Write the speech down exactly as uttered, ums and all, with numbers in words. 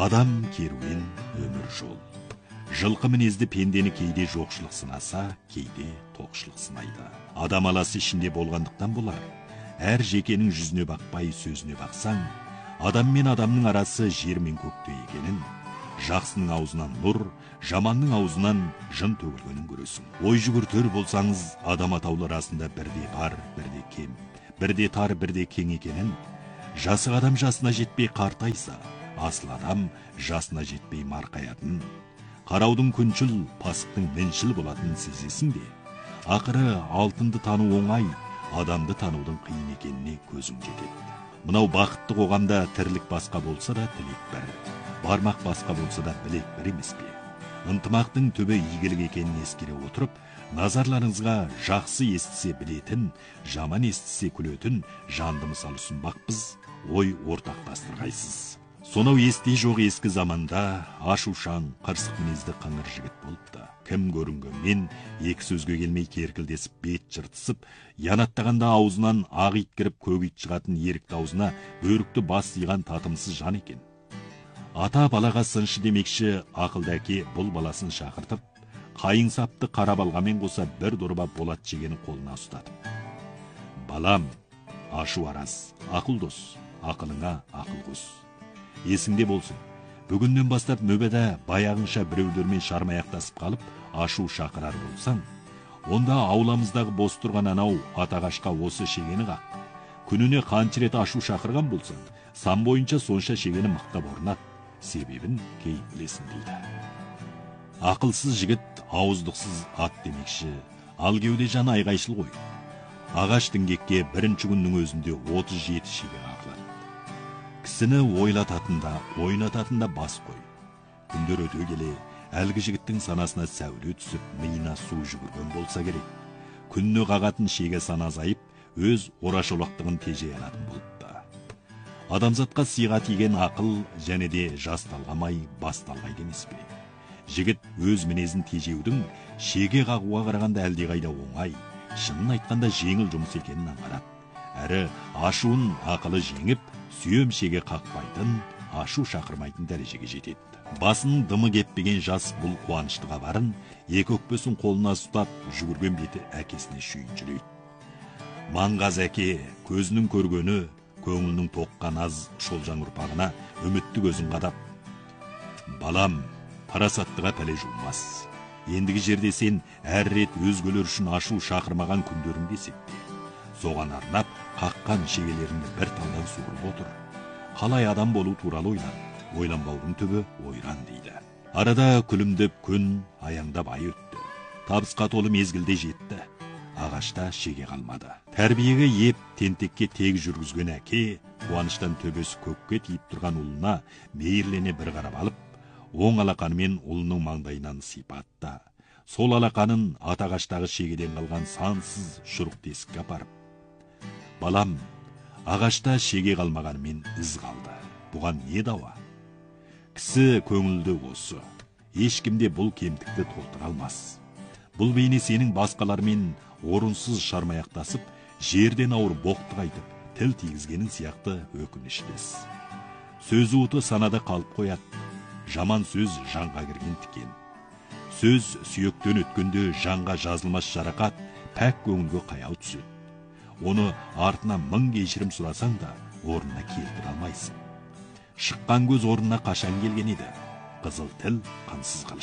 Адам керуен өмір жол. Жылқы мінезді пендені кейде жоқшылық сынаса, кейде тоқшылық сынайды. Адам аласы ішінде болғандықтан болар. Әр жекенің жүзіне бақпай сөзіне бақсаң, адам мен адамның арасы жер мен көкте екенін, жақсының аузынан нұр, жаманның аузынан жын төгілгенін көресің. Ой жүгіртер болсаңыз, адам атаулы арасында бірде бар, бірде кем, бірде тар, бірде кең екенін, жасы адам жасына жетпей қартайса, асыл адам жасына жетпей марқаятын, қараудың күншіл, пасықтың міншіл болатынын сезесің бе? Ақыры алтынды тану оңай, адамды танудың қиын екеніне көзің жетеді. Мынау бақытты қоғамда тірлік басқа болса да тілек бір, бармақ басқа болса да білек бір емес пе? Ынтымақтың түбі игілік екенін ескере отырып, назарларыңызға жақсы естісе білетін, жаман естісе күлетін жанды мысал ұсынбақпыз, ой ортақтастырғайсыз. Сонау есте жоқ ескі заманда ашушаң, қырсық мінезді қыңыр жігіт болыпты. Кім көрінгенмен екі сөзге келмей керкілдесіп бет жыртысып, янаттағанда аузынан ақ ит кіріп көк ит шығатын ерікті аузына бөрікті бас иған татымсыз жан екен. Ата балаға сыншы демекші ақылды әке бұл баласын шақыртып, қайың сапты қара балғамен қоса бір дорба болат жегені қолына ұстатып: балам, ашу араз, ақыл дос, ақылыңа ақыл қос. Есіңде болсын, бүгіннен бастап нөбеде баяғынша біреулермен шармаяқтасып қалып, ашу шақырар болсаң, онда ауламыздағы бос тұрған анау атағашқа осы шегені қақ. Күніне қанша рет ашу шақырған болсаң, сан бойынша сонша шегені мықтап орнат, себебін кейін білесің дейді. Ақылсыз жігіт ауыздықсыз ат демекші, ал кеуде жан айғайшыл ғой. Ағаш діңгекке бірінші күннің өзінде отыз жеті шеге қағылады. Кісіні ойлататында, ойнататында бас қой. Күндер өте келе, әлгі жігіттің санасына сәуле түсіп, миына су жүгірген болса керек. Күнні қағатын шеге сана азайып, өз орашолақтығын тежей алатын болыпты. Адамзатқа сыйға тиген ақыл және де жас талғамай, бас талғайды емес пе? Жігіт өз мінезін тежеудің шеге қағуға қарағанда әлдеқайда оңай, шынын айтқанда жеңіл жұмыс екенін аңғарады. Әрі ашуын ақылы жеңіп, сүйем шеге қақпайтын, ашу шақырмайтын дәрежеге жетеді. Басының дымы кеппеген жас бұл қуанышты хабарын екі өкпесін қолына ұстап жүгірген беті әкесіне шүйіншілейді. Маңғаз әке көзінің көргені, көңілінің тоққан аз шолжаң ұрпағына үмітті көзін қадап: балам, парасаттыға пәле жуылмас. Ендігі жерде сен әр рет өзгелер үшін ашу шақырмаған күндеріңді есепте. Соған арнап, қаққан шегелеріңді бір талдан суырып отыр. Қалай адам болу туралы ойлан, ойланбаудың түбі ойран дейді. Арада күлімдеп күн, аяңдап ай өтті. Табысқа толы мезгілде жетті. Ағашта шеге қалмады. Тәрбиеге еп, тентекке тег жүргізген әке, қуаныштан төбесі көкке тиіп тұрған ұлына мейірлене бір қарап алып, оң алақанымен ұлының маңдайынан сипатты. Сол алақанын атағаштағы шегеден қалған сансыз шұрық тесікке апарып: балам, ағашта шеге қалмағанымен із қалды. Бұған не дауа? Кісі көңілді осы. Ешкімде бұл кемтікті толтыра алмас. Бұл бейне сенің басқалармен орынсыз шармаяқтасып, жерден ауыр боқты қайтып, тіл тигізгенің сияқты өкініштес. Сөз уыты санада қалып қояды. Жаман сөз жанға кірген тікен. Сөз сүйектен өткенде жанға жазылмас жарақат, пәк көңілге қаяу түседі. Оны артына мың кешірім сұрасаң да, орнына келтіре алмайсың. Шыққан көз орнына қашан келген еді? Қызыл тіл қансыз қылыш.